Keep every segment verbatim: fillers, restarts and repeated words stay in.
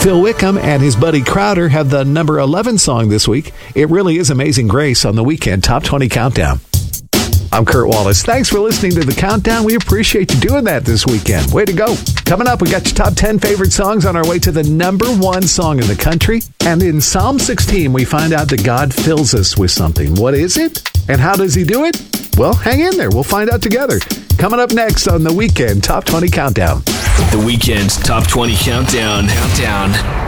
Phil Wickham and his buddy Crowder have the number eleven song this week. It really is Amazing Grace on the Weekend Top twenty Countdown. I'm Kurt Wallace. Thanks for listening to the Countdown. We appreciate you doing that this weekend. Way to go. Coming up, we got your top ten favorite songs on our way to the number one song in the country. And in Psalm sixteen, we find out that God fills us with something. What is it? And how does he do it? Well, hang in there. We'll find out together. Coming up next on the Weekend Top twenty Countdown. The Weekend Top twenty Countdown. Countdown.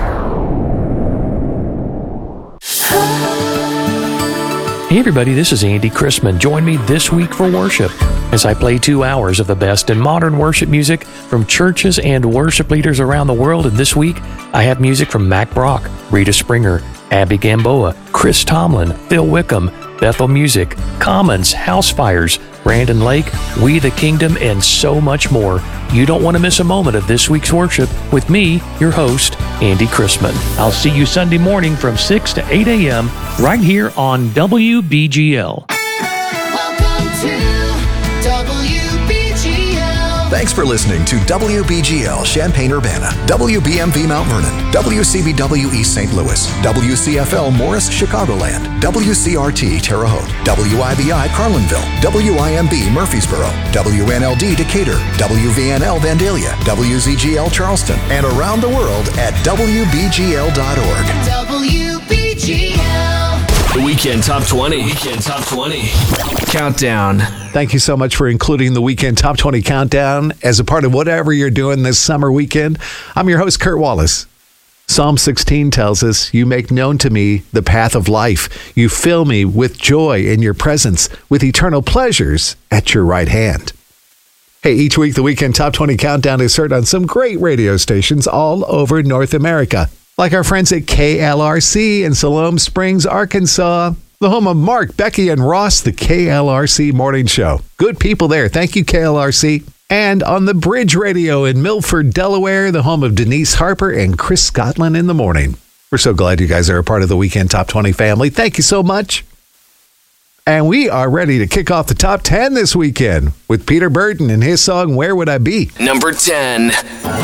Hey everybody, this is Andy Chrisman. Join me this week for worship as I play two hours of the best in modern worship music from churches and worship leaders around the world. And this week, I have music from Mac Brock, Rita Springer, Abby Gamboa, Chris Tomlin, Phil Wickham, Bethel Music, Commons, Housefires, Brandon Lake, We the Kingdom, and so much more. You don't want to miss a moment of this week's worship with me, your host, Andy Chrisman. I'll see you Sunday morning from six to eight a.m. right here on W B G L. Welcome to W B G L. Thanks for listening to W B G L Champaign-Urbana, W B M V Mount Vernon, W C B W East Saint Louis, W C F L Morris Chicagoland, W C R T Terre Haute, W I B I Carlinville, W I M B Murfreesboro, W N L D Decatur, W V N L Vandalia, W Z G L Charleston, and around the world at W B G L dot org. W B G L. The Weekend Top twenty. Weekend Top twenty. Countdown. Thank you so much for including the Weekend Top twenty Countdown as a part of whatever you're doing this summer weekend. I'm your host, Kurt Wallace. Psalm sixteen tells us, you make known to me the path of life. You fill me with joy in your presence, with eternal pleasures at your right hand. Hey, each week the Weekend Top twenty Countdown is heard on some great radio stations all over North America, like our friends at K L R C in Siloam Springs, Arkansas, the home of Mark, Becky, and Ross, the K L R C Morning Show. Good people there. Thank you, K L R C. And on the Bridge Radio in Milford, Delaware, the home of Denise Harper and Chris Scotland in the morning. We're so glad you guys are a part of the Weekend Top twenty family. Thank you so much. And we are ready to kick off the top ten this weekend with Peter Burton and his song, Where Would I Be? Number ten.